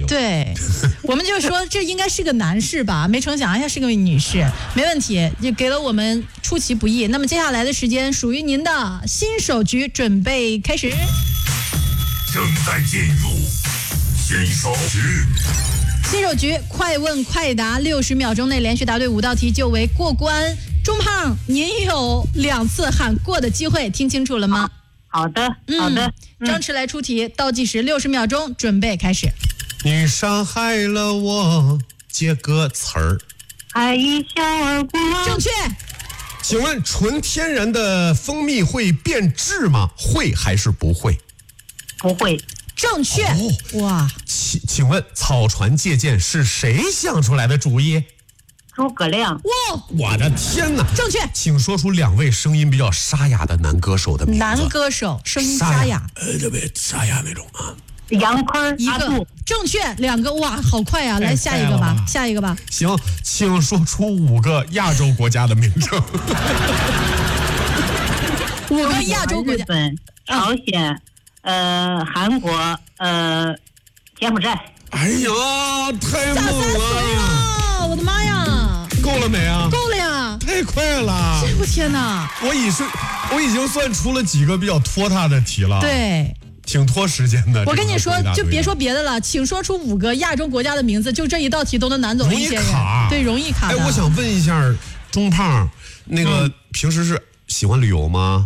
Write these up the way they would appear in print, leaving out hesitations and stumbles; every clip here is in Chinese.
对，我们就说这应该是个男士吧，没成想还是个女士，没问题，也给了我们出其不意。那么接下来的时间属于您的新手局，准备开始。 正在进入新手局。 新手局快问快答，60秒钟内连续答对5道题就为过关。钟胖，您有2次喊过的机会，听清楚了吗？ 好的，好的。 张弛来出题，倒计时60秒钟，准备开始。 你伤害了我，接个词儿。 爱一笑而过。 正确。 请问纯天然的蜂蜜会变质吗？会还是不会？ 不会。 正确。哇， 请问草船借箭是谁想出来的主意？ 诸葛亮。 哇， 我的天哪！ 正确。 请说出2位声音比较沙哑的男歌手的名字。 男歌手声音沙哑， 特别沙哑那种啊。 杨坤， 一个正确，2个，哇，好快啊！来下一个吧，下一个吧。 行，请说出5个亚洲国家的名称。 5个亚洲国家： 日本、朝鲜、韩国、柬埔寨。 哎呀，太猛了！ 我的妈呀！ 够了没啊？ 够了呀！ 太快了！ 我天哪！ 我已经算出了几个比较拖沓的题了。 对。 挺拖时间的。 我跟你说，就别说别的了，请说出5个亚洲国家的名字，就这一道题都能难走一些人。 容易卡。 对，容易卡的。 哎，我想问一下钟胖，那个平时是喜欢旅游吗？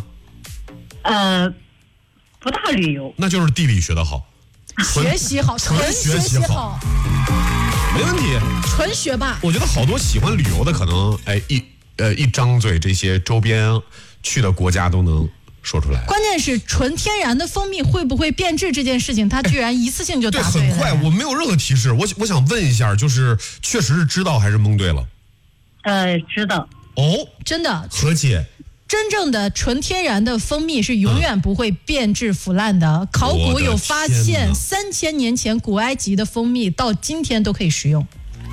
不大旅游。 那就是地理学得好， 学习好，纯学习好， 没问题， 纯学霸。 我觉得好多喜欢旅游的，可能一张嘴，这些周边去的国家都能说出来。 关键是纯天然的蜂蜜会不会变质这件事情，他居然一次性就答对了。 对，很快，我没有任何提示。我想问一下，就是确实是知道还是蒙对了？ 知道。 哦， 真的。 何解？ 真正的纯天然的蜂蜜是永远不会变质腐烂的。考古有发现，3000年前古埃及的蜂蜜到今天都可以食用。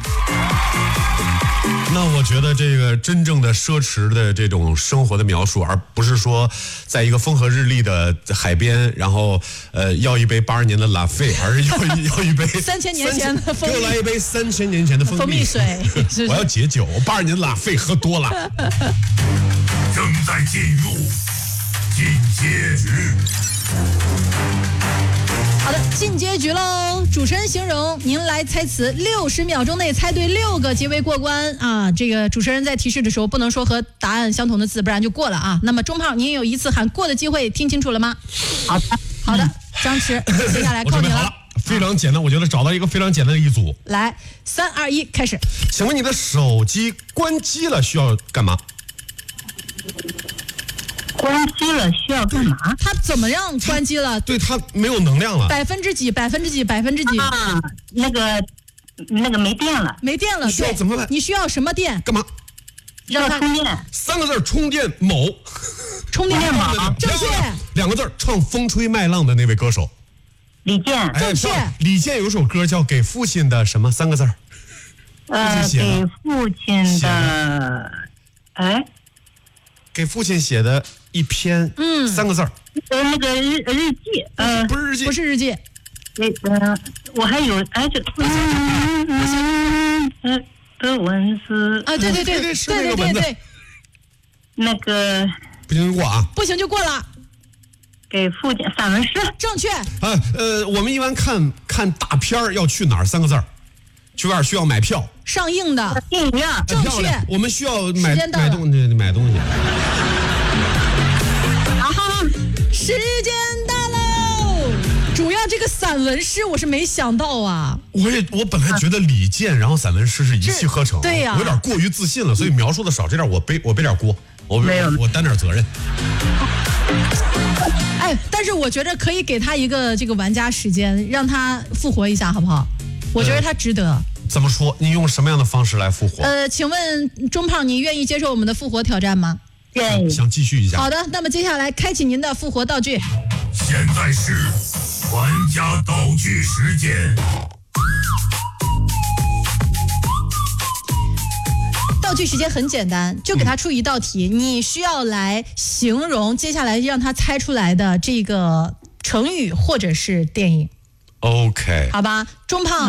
那我觉得这个真正的奢侈的这种生活的描述，而不是说在一个风和日丽的海边，然后要一杯80年的拉菲，而是要一杯 3000年前的蜂蜜。 给我来一杯3000年前的蜂蜜水。 我要解酒，80年的拉菲喝多了。 正在进入进阶局。 好的，进阶局喽！主持人形容您来猜词，60秒钟内猜对6个即为过关啊！这个主持人在提示的时候不能说和答案相同的字，不然就过了啊。那么钟胖，您有1次喊过的机会，听清楚了吗？好的，张弛，接下来靠你了。 非常简单，我觉得找到一个非常简单的一组。 来，3、2、1，开始。 请问你的手机关机了需要干嘛？ 关机了需要干嘛？ 它怎么样关机了？ 对，它没有能量了。 几？ 啊，那个没电了。 没电了， 你需要怎么办？ 你需要什么电？ 干嘛？ 要充电。 3个字，充电某。 充电某，正确。 2个字，唱风吹麦浪的那位歌手。 李健。 正确。 李健有首歌叫《给父亲的什么3个字》？ 给父亲的， 给父亲写的一篇3个字。 那个日记， 不是日记。 我还有文字啊，对， 是那个文字。 那个不行就过啊， 不行就过了。 给父亲散文诗， 正确。 我们一般看大片要去哪儿3个字？去哪儿需要买票？ 上映的电影院， 正确。 我们需要买东西。 时间到喽！主要这个散文诗我是没想到啊。 我本来觉得李健然后散文诗是一气呵成， 对呀， 我有点过于自信了，所以描述的少，这点我背点锅，我担点责任。 但是我觉得可以给他一个这个玩家时间，让他复活一下，好不好？我觉得他值得。 怎么说？你用什么样的方式来复活？ 请问钟胖，你愿意接受我们的复活挑战吗？ 愿意。 想继续一下。 好的，那么接下来开启您的复活道具。 现在是玩家道具时间。 道具时间很简单，就给他出一道题，你需要来形容接下来让他猜出来的这个成语或者是电影。 OK， 好吧，钟胖。